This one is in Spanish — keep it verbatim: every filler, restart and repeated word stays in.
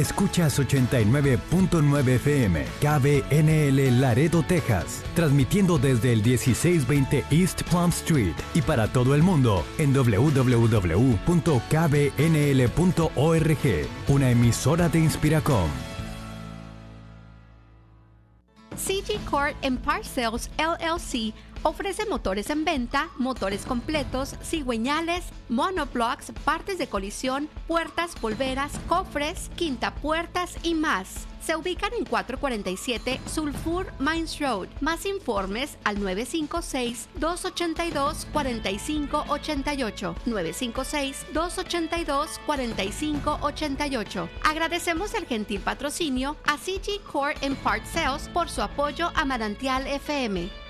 Escuchas ochenta y nueve punto nueve F M, K B N L Laredo, Texas, transmitiendo desde el dieciséis veinte East Plum Street y para todo el mundo en doble u doble u doble u punto k b n l punto org, una emisora de Inspiracom. C G Core and Parts Sales L L C ofrece motores en venta, motores completos, cigüeñales, monoblocks, partes de colisión, puertas, polveras, cofres, quintapuertas y más. Se ubican en cuatrocientos cuarenta y siete Sulphur Mines Road. Más informes al nueve cinco seis, dos ocho dos, cuatro cinco ocho ocho, nueve cinco seis, dos ocho dos, cuatro cinco ocho ocho. Agradecemos el gentil patrocinio a C G Core and Parts Sales por su apoyo a Manantial F M.